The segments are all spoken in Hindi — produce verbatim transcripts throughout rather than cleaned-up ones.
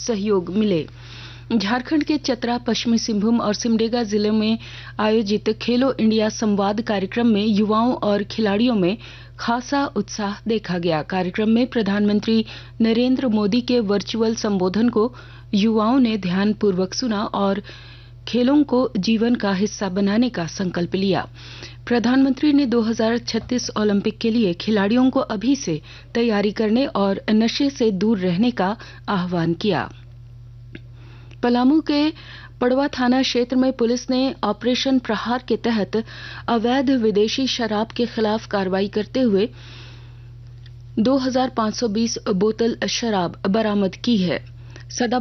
सहयोग मिले। झारखंड के चतरा, पश्चिमी सिंहभूम और सिमडेगा जिले में आयोजित खेलो इंडिया संवाद कार्यक्रम में युवाओं और खिलाड़ियों में खासा उत्साह देखा गया। कार्यक्रम में प्रधानमंत्री नरेंद्र मोदी के वर्चुअल संबोधन को युवाओं ने ध्यानपूर्वक सुना और खेलों को जीवन का हिस्सा बनाने का संकल्प लिया। प्रधानमंत्री ने दो हज़ार छत्तीस ओलंपिक के लिए खिलाड़ियों को अभी से तैयारी करने और नशे से दूर रहने का आह्वान किया। पलामू के पड़वा थाना क्षेत्र में पुलिस ने ऑपरेशन प्रहार के तहत अवैध विदेशी शराब के खिलाफ कार्रवाई करते हुए दो हज़ार पाँच सौ बीस बोतल शराब बरामद की है। सदा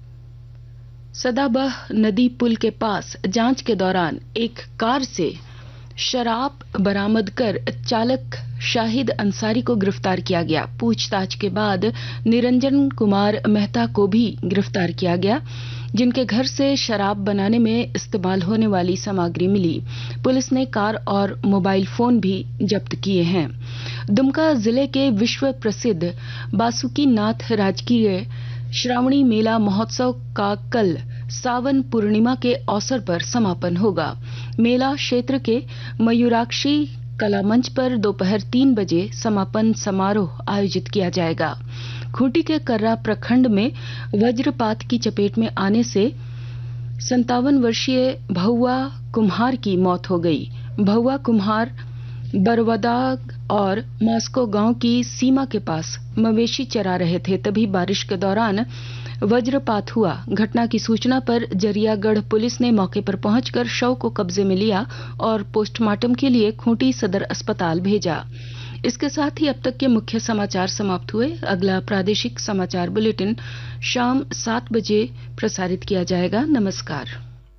सदाबह नदी पुल के पास जांच के दौरान एक कार से शराब बरामद कर चालक शाहिद अंसारी को गिरफ्तार किया गया। पूछताछ के बाद निरंजन कुमार मेहता को भी गिरफ्तार किया गया, जिनके घर से शराब बनाने में इस्तेमाल होने वाली सामग्री मिली। पुलिस ने कार और मोबाइल फोन भी जब्त किए हैं। दुमका जिले के विश्व प्रसिद्ध बासुकीनाथ राजकीय श्रावणी मेला महोत्सव का कल सावन पूर्णिमा के अवसर पर समापन होगा। मेला क्षेत्र के मयूराक्षी कला मंच पर दोपहर तीन बजे समापन समारोह आयोजित किया जाएगा। खूंटी के कर्रा प्रखंड में वज्रपात की चपेट में आने से संतावन वर्षीय भहुआ कुम्हार की मौत हो गई। भहुआ कुम्हार बरवदाग और मास्को गांव की सीमा के पास मवेशी चरा रहे थे, तभी बारिश के दौरान वज्रपात हुआ। घटना की सूचना पर जरियागढ़ पुलिस ने मौके पर पहुंचकर शव को कब्जे में लिया और पोस्टमार्टम के लिए खूंटी सदर अस्पताल भेजा। इसके साथ ही अब तक के मुख्य समाचार समाप्त हुए। अगला प्रादेशिक समाचार बुलेटिन शाम सात बजे प्रसारित किया जाएगा। नमस्कार।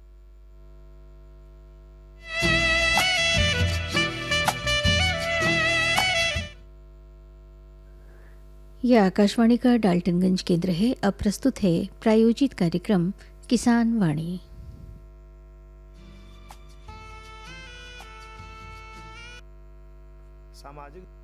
यह आकाशवाणी का डाल्टनगंज केंद्र है। अब प्रस्तुत है प्रायोजित कार्यक्रम किसान वाणी। सामाजिक